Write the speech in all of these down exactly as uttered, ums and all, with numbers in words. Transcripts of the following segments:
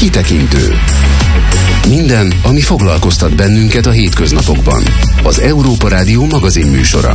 Kitekintő. Minden, ami foglalkoztat bennünket a hétköznapokban. Az Európa Rádió magazinműsora.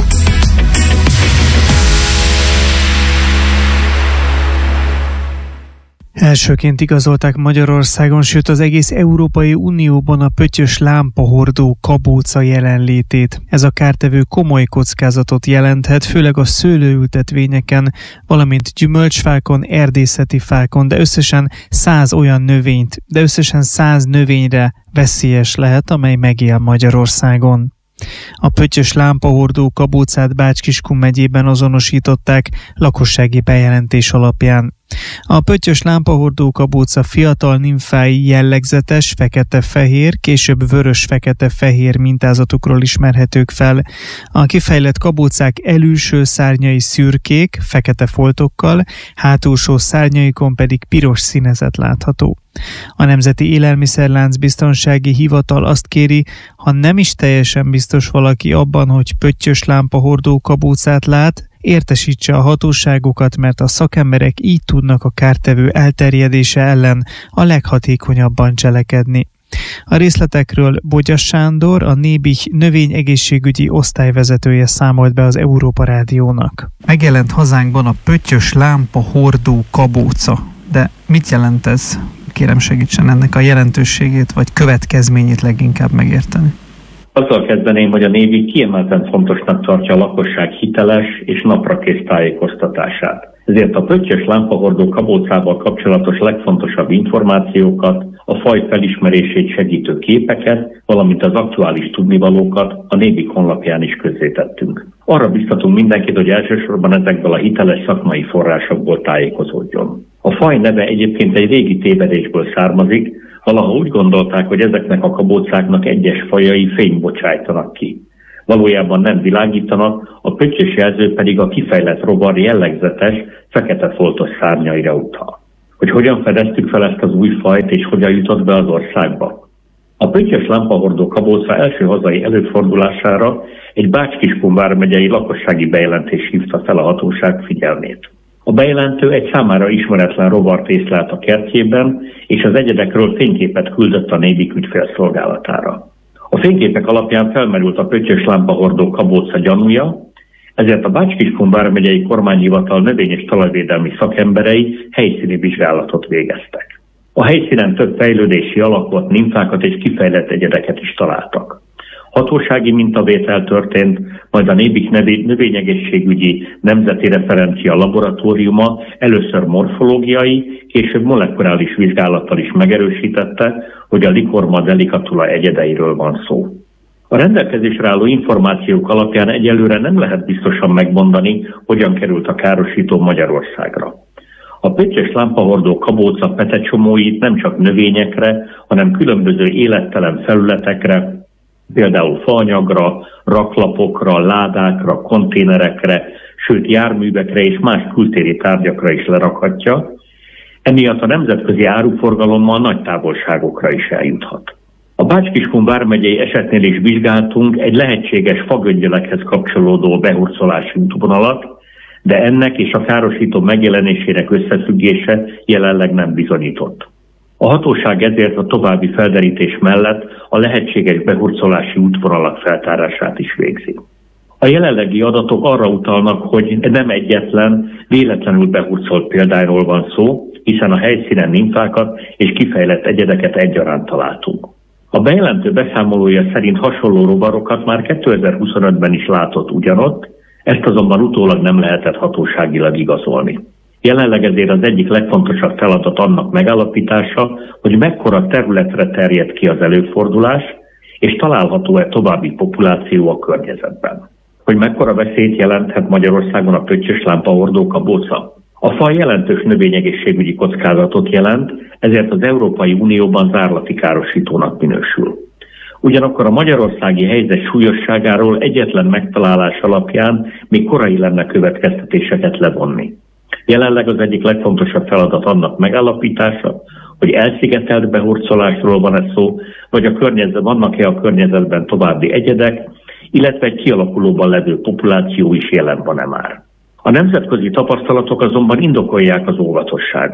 Elsőként igazolták Magyarországon, sőt az egész Európai Unióban a pöttyös lámpahordó kabóca jelenlétét. Ez a kártevő komoly kockázatot jelenthet, főleg a szőlőültetvényeken, valamint gyümölcsfákon, erdészeti fákon, de összesen száz olyan növényt, de összesen száz növényre veszélyes lehet, amely megél Magyarországon. A pöttyös lámpahordó kabócát Bács-Kiskun megyében azonosították lakossági bejelentés alapján. A pöttyös lámpahordó kabóca fiatal nimfái jellegzetes, fekete-fehér, később vörös-fekete-fehér mintázatokról ismerhetők fel. A kifejlett kabócák elülső szárnyai szürkék, fekete foltokkal, hátulsó szárnyaikon pedig piros színezet látható. A Nemzeti Élelmiszerlánc Biztonsági Hivatal azt kéri, ha nem is teljesen biztos valaki abban, hogy pöttyös lámpahordó kabócát lát, értesítse a hatóságokat, mert a szakemberek így tudnak a kártevő elterjedése ellen a leghatékonyabban cselekedni. A részletekről Bogyas Sándor, a Nébih növényegészségügyi osztályvezetője számolt be az Európa Rádiónak. Megjelent hazánkban a pöttyös lámpahordó kabóca, de mit jelent ez? Kérem, segítsen ennek a jelentőségét vagy következményét leginkább megérteni. Azzal kezdeném, hogy a Nébih kiemelten fontosnak tartja a lakosság hiteles és naprakész tájékoztatását. Ezért a pöttyös lámpahordó kabócával kapcsolatos legfontosabb információkat, a faj felismerését segítő képeket, valamint az aktuális tudnivalókat a Nébih honlapján is közzétettünk. Arra biztatunk mindenkit, hogy elsősorban ezekből a hiteles szakmai forrásokból tájékozódjon. A faj neve egyébként egy régi tévedésből származik, valaha úgy gondolták, hogy ezeknek a kabócáknak egyes fajai fényt bocsájtanak ki. Valójában nem világítanak, a pöttyös jelző pedig a kifejlett rovar jellegzetes, fekete foltos szárnyaira utal. Hogy hogyan fedeztük fel ezt az új fajt és hogyan jutott be az országba? A pöttyös lámpahordó kabóca első hazai előfordulására egy Bács-Kiskun vármegyei lakossági bejelentés hívta fel a hatóság figyelmét. A bejelentő egy számára ismeretlen rovart észlelt a kertjében, és az egyedekről fényképet küldött a Nébih ügyfélszolgálatára. A fényképek alapján felmerült a pöttyös lámpahordó kabóca gyanúja, ezért a Bács-Kiskun vármegyei kormányhivatal növény- és talajvédelmi szakemberei helyszíni vizsgálatot végeztek. A helyszínen több fejlődési alakot, nimfákat és kifejlett egyedeket is találtak. Hatósági mintavétel történt, majd a Nébih növényegészségügyi nemzeti referencia laboratóriuma először morfológiai, később molekuláris vizsgálattal is megerősítette, hogy a Lycorma delicatula egyedeiről van szó. A rendelkezésre álló információk alapján egyelőre nem lehet biztosan megmondani, hogyan került a károsító Magyarországra. A pöttyös lámpahordó kabóca petecsomóit nem csak növényekre, hanem különböző élettelen felületekre, például faanyagra, raklapokra, ládákra, konténerekre, sőt járművekre és más kültéri tárgyakra is lerakhatja, emiatt a nemzetközi áruforgalommal nagy távolságokra is eljuthat. A Bács-Kiskun vármegyei esetnél is vizsgáltunk egy lehetséges fagöngyölekhez kapcsolódó behurcolási útvonalat, de ennek és a károsító megjelenésének összefüggése jelenleg nem bizonyított. A hatóság ezért a további felderítés mellett a lehetséges behurcolási útvonalak feltárását is végzi. A jelenlegi adatok arra utalnak, hogy nem egyetlen, véletlenül behurcolt példányról van szó, hiszen a helyszínen nimfákat és kifejlett egyedeket egyaránt találtunk. A bejelentő beszámolója szerint hasonló rovarokat már kétezer-huszonötben is látott ugyanott, ezt azonban utólag nem lehetett hatóságilag igazolni. Jelenleg ezért az egyik legfontosabb feladat annak megállapítása, hogy mekkora területre terjed ki az előfordulás, és található-e további populáció a környezetben. Hogy mekkora veszélyt jelenthet Magyarországon a pöttyös lámpahordó kabóca? A faj jelentős növényegészségügyi kockázatot jelent, ezért az Európai Unióban zárlati károsítónak minősül. Ugyanakkor a magyarországi helyzet súlyosságáról egyetlen megtalálás alapján még korai lenne következtetéseket levonni. Jelenleg az egyik legfontosabb feladat annak megállapítása, hogy elszigetelt behurcolásról van-e szó, vagy a környezetben vannak-e a környezetben további egyedek, illetve egy kialakulóban levő populáció is jelen van-e már. A nemzetközi tapasztalatok azonban indokolják az óvatosságot.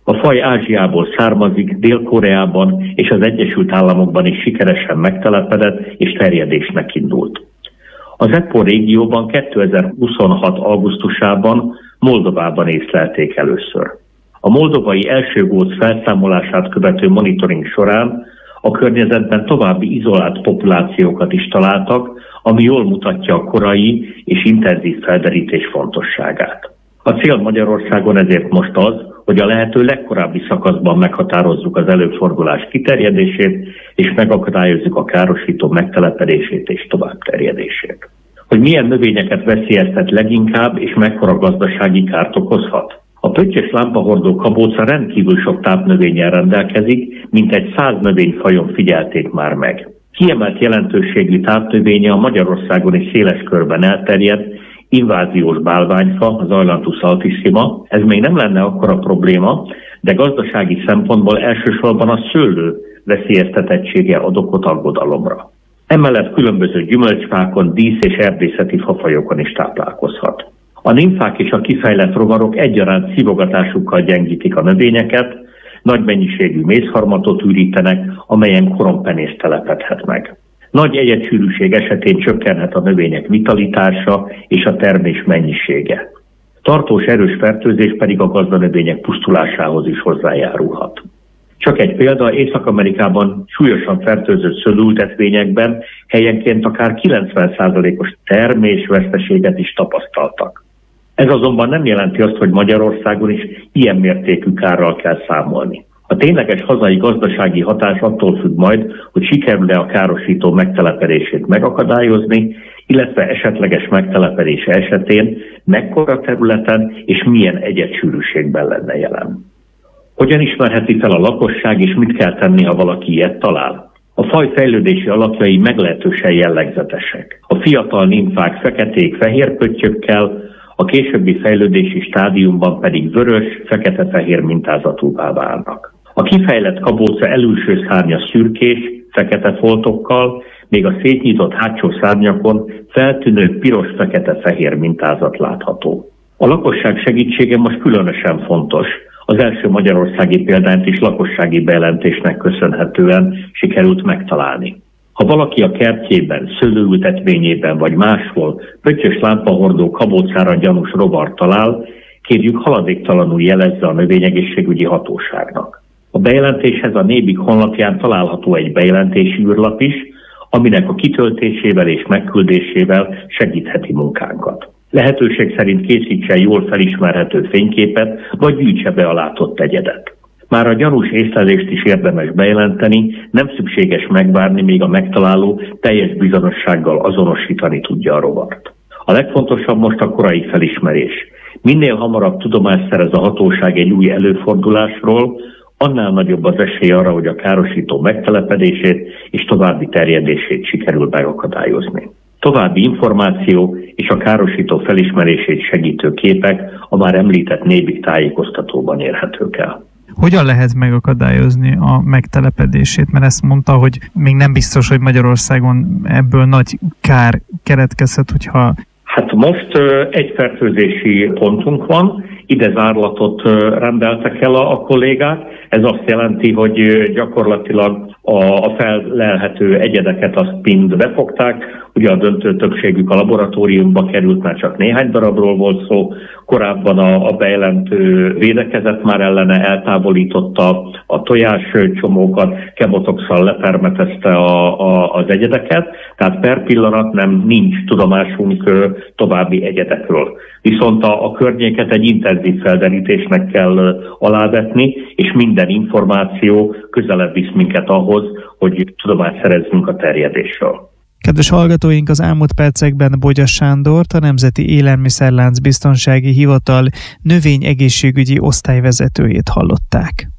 A faj Ázsiából származik, Dél-Koreában és az Egyesült Államokban is sikeresen megtelepedett és terjedésnek indult. Az e pé o régióban kétezer-huszonhat. augusztusában Moldovában észlelték először. A moldovai első góc felszámolását követő monitoring során a környezetben további izolált populációkat is találtak, ami jól mutatja a korai és intenzív felderítés fontosságát. A cél Magyarországon ezért most az, hogy a lehető legkorábbi szakaszban meghatározzuk az előfordulás kiterjedését, és megakadályozzuk a károsító megtelepedését és továbbterjedését. Hogy milyen növényeket veszélyeztet leginkább, és mekkora gazdasági kárt okozhat? A pöttyös lámpahordó kabóca rendkívül sok tápnövényen rendelkezik, mintegy száz növényfajon figyelték már meg. Kiemelt jelentőségű tápnövénye a Magyarországon is széles körben elterjedt inváziós bálványfa, az Ailanthus altissima. Ez még nem lenne akkora probléma, de gazdasági szempontból elsősorban a szőlő veszélyeztetettsége ad okot aggodalomra. Emellett különböző gyümölcsfákon, dísz- és erdészeti fafajokon is táplálkozhat. A nimfák és a kifejlett rovarok egyaránt szívogatásukkal gyengítik a növényeket, nagy mennyiségű mézharmatot ürítenek, amelyen koronpenész telepedhet meg. Nagy egyetsűrűség esetén csökkenhet a növények vitalitása és a termés mennyisége. Tartós erős fertőzés pedig a gazdanövények pusztulásához is hozzájárulhat. Csak egy példa, Észak-Amerikában súlyosan fertőzött szőlőültetvényekben helyenként akár kilencven százalékos termésveszteséget is tapasztaltak. Ez azonban nem jelenti azt, hogy Magyarországon is ilyen mértékű kárral kell számolni. A tényleges hazai gazdasági hatás attól függ majd, hogy sikerül-e a károsító megtelepedését megakadályozni, illetve esetleges megtelepedése esetén mekkora területen és milyen egyetsűrűségben lenne jelen. Hogyan ismerheti fel a lakosság, és mit kell tenni, ha valaki ilyet talál? A faj fejlődési alapjai meglehetősen jellegzetesek. A fiatal nimfák feketék fehér pöttyökkel, a későbbi fejlődési stádiumban pedig vörös, fekete-fehér mintázatúvá válnak. A kifejlett kabóca elülső szárnya szürkés, fekete foltokkal, még a szétnyitott hátsó szárnyakon feltűnő piros-fekete-fehér mintázat látható. A lakosság segítsége most különösen fontos. Az első magyarországi példányt is lakossági bejelentésnek köszönhetően sikerült megtalálni. Ha valaki a kertjében, szőlőültetvényében vagy máshol pöttyös lámpahordó kabócára gyanús rovar talál, kérjük haladéktalanul jelezze a növényegészségügyi hatóságnak. A bejelentéshez a Nébik honlapján található egy bejelentési űrlap is, aminek a kitöltésével és megküldésével segítheti munkánkat. Lehetőség szerint készítsen jól felismerhető fényképet, vagy gyűjtse be a látott egyedet. Már a gyanús észlelést is érdemes bejelenteni, nem szükséges megvárni, míg a megtaláló teljes bizonyossággal azonosítani tudja a rovart. A legfontosabb most a korai felismerés. Minél hamarabb tudomást szerez a hatóság egy új előfordulásról, annál nagyobb az esély arra, hogy a károsító megtelepedését és további terjedését sikerül megakadályozni. További információ és a károsító felismerését segítő képek a már említett Nébik tájékoztatóban érhetők el. Hogyan lehet megakadályozni a megtelepedését? Mert ezt mondta, hogy még nem biztos, hogy Magyarországon ebből nagy kár keletkezhet, hogyha... Hát most egy fertőzési pontunk van, ide zárlatot rendeltek el a, a kollégák. Ez azt jelenti, hogy gyakorlatilag a, a fellelhető egyedeket azt mind befogták. Ugye a döntő többségük a laboratóriumba került, már csak néhány darabról volt szó. Korábban a, a bejelentő védekezett már ellene, eltávolította a tojáscsomókat, kebotoxal lepermetezte a, a, az egyedeket. Tehát per pillanat nem nincs tudomásunk további egyedekről. Viszont a, a környéket egy intenzív felderítésnek kell alávetni, és minden információ közelebb visz minket ahhoz, hogy tudomást szerezzünk a terjedésről. Kedves hallgatóink, az elmúlt percekben Bogya Sándort, a Nemzeti Élelmiszerlánc Biztonsági Hivatal növényegészségügyi osztályvezetőjét hallották.